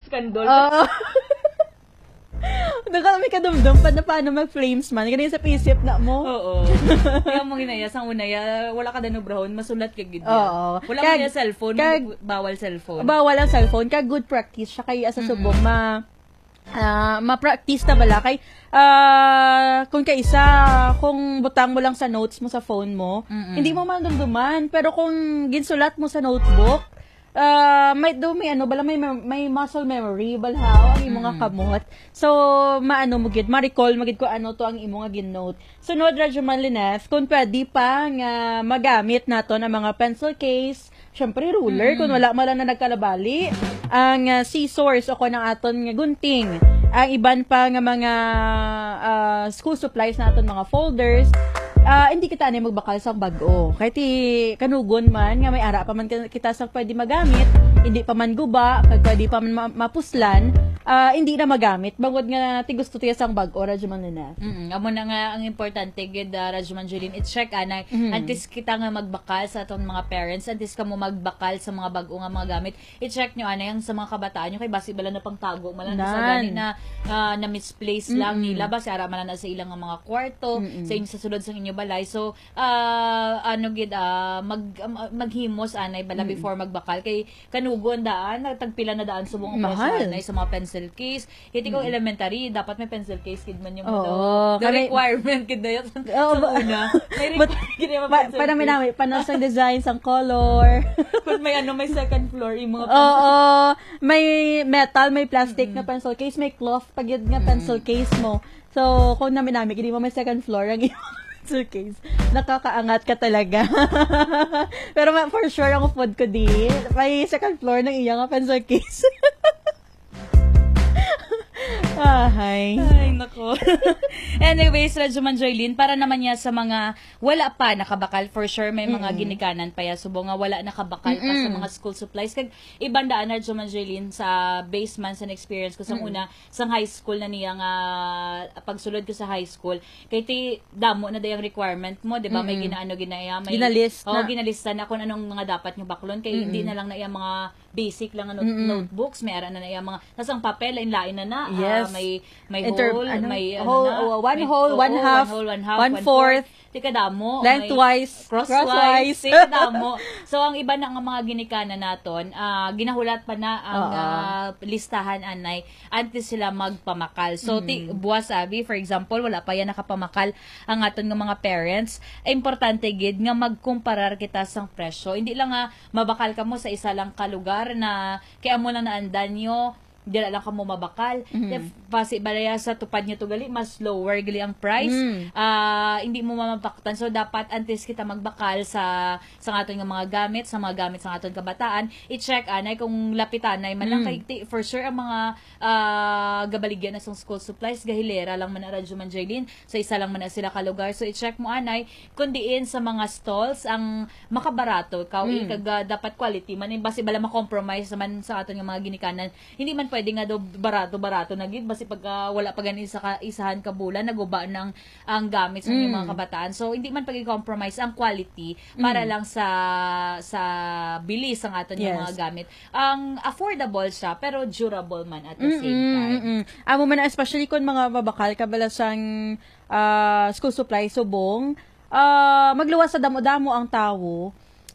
skandal. Oo. Naka may kadumdum pa na paano mag-flames man. Ganyan sa pisip na mo. Oo. Kaya mo ginaya sang unaya, wala ka danubrahon, masulat ka gid. Oo. Wala mo yung cellphone, bawal cellphone. Bawal ang cellphone. Kag good practice siya kay asa subong ma-practice na bala kay kung butang mo lang sa notes mo sa phone mo, hindi mo mandumduman. Pero kung ginsulat mo sa notebook, may muscle memory balhaw ang imo nga kamot. So maano mo gid ma-recall mo gid ko ano to ang imo nga gin-note. Sunod radyo man Lineth, kung pwede pa nga magamit nato ang mga pencil case, syempre ruler kung wala man lang na nagkalabali, ang scissors o kun ang aton nga gunting, ang iban pa nga mga school supplies naton mga folders. Hindi kita na magbakal sa bag-o. Kahit kanugon man, nga may ara pa man kita sa pwede magamit, hindi pa man guba, pwede pa man mapuslan, hindi na magamit. Bangod nga gusto tiya sang bag-o, Rajuman Lina. Amo na nga ang importante, gid Rajuman Jeline, i-check anay, antes kita nga magbakal sa atong mga parents, antes ka mo magbakal sa mga bag-o nga mga gamit, i-check nyo anay ang sa mga kabataan nyo, kay basi bala na pangtago, malang sa gani na misplace lang nila, basi ara man na sa ilang mga kwarto, sa sulod sa inyo balay. So maghimos anay bala before magbakal kay kanugon daan tagpila na daan subong ang sa mga pencil case. Iti ko elementary dapat may pencil case kid man yung the requirement kid dayon sa una. Para may namin panas ang designs ang color. Kung may may second floor yung mga may metal, may plastic na pencil case, may cloth pag yun nga pencil case mo. So kung namin hindi mo may second floor ang pencil case, nakakaangat ka talaga. Pero for sure ang food ko may second floor ng iyang pencil case. Ay, nako. Anyways, Rajuman Joylyn, para naman niya sa mga wala pa nakabakal, for sure may mga ginikanan pa ya subo nga wala nakabakal pa sa mga school supplies. Kag ibandaan Rajuman Joylyn sa basement sa experience ko sa una sa high school na niya nga pagsulod ko sa high school. Kay ti damo na dayang requirement mo, 'di ba? May ginaya, may ginalista na kung anong mga dapat yung baklon kay hindi na lang na iya mga basic lang notebooks, may ara na iya mga nasang papel lain na yes. May hole, one hole, one half, 1/4, tikadamo, lengthwise, crosswise, tikadamo. So ang iba na nga mga ginikanan naton, ginahulat pa na ang listahan anay antes sila magpamakal. So buwas abi, for example, wala pa yan nakapamakal ang aton nga mga parents. Importante gid nga magkumparar kita sang presyo. Hindi lang nga mabakal ka mo sa isa lang ka lugar na kaya mo lang naandan nyo dila lang ka mo mabakal. Pasi balaya sa tupad nyo to gali, mas lower gali ang price. Hindi mo mamabaktan. So, dapat antes kita magbakal sa aton nga mga gamit, sa aton kabataan, i-check anay kung lapitanay man lang kay for sure ang mga gabaligyan na sa school supplies, gahilera lang man na Rajuman Joylyn. So, isa lang man na sila kalugar. So, i-check mo anay kung diin sa mga stalls ang makabarato. Dapat quality man. Basi bala ma-compromise naman sa aton nga mga ginikanan. Hindi man pwede nga daw barato na gid basi pag wala pa gani isahan ka bulan naguba nang ang gamit sa mga kabataan. So hindi man pag-compromise ang quality para lang sa bilis ang aton yung mga gamit. Ang affordable siya pero durable man at the same time. Amo man especially kung mga mabakal ka bala sang school supply subong, magluwas sa damo-damo ang tawo.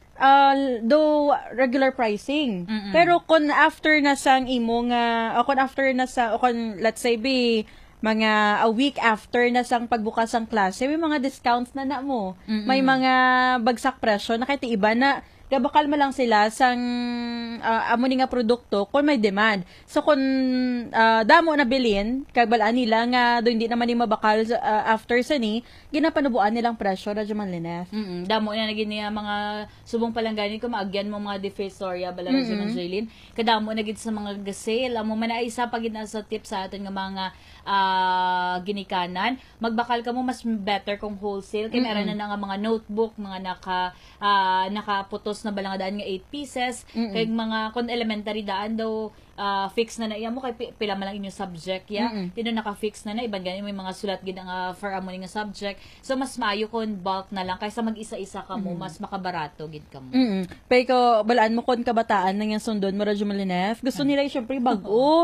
Though regular pricing. Pero kung after na sang imo nga kung let's say mga a week after na sang pagbukas ang klase, may mga discounts na mo. May mga bagsak presyo na kahit iba na gabakal mo lang sila sang amo ni nga produkto kung may demand. So kung damo na bilin kagbalaan nila nga do hindi naman ni mabakal after sa ni ginapanubuan nilang presyo Rajuman Lineth. Damo na naging niya mga subong palanggani ko maagyan mo mga defensoria bala Rajuman Joylyn. Kadamo na gid sa mga gasale amo man ay isa pagid na sa tip sa aton nga mga ginikanan. Magbakal ka mo mas better kung wholesale kay meron na nga mga notebook, mga nakaputos na balang daan nga 8 pieces kay mga kon elementary daan daw fix na iya mo kay pila man lang inyong subject tino naka-fix na iban gani may mga sulat gid nga for amo nga subject. So mas maayo kon bulk na lang kaysa mag-isa-isa ka mo mas makabarato gid ka mo. Pero balaan mo kon kabataan nang yang sundon mo Rajuman Lineth gusto nila syempre bag-o